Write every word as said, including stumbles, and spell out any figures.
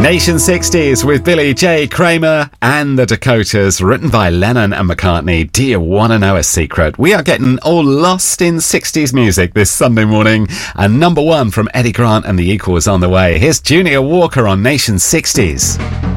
Nation sixties with Billy J. Kramer and the Dakotas, written by Lennon and McCartney. Do you want to know a secret? We are getting all lost in sixties music this Sunday morning. And number one from Eddie Grant and the Equals on the way. Here's Junior Walker on Nation sixties.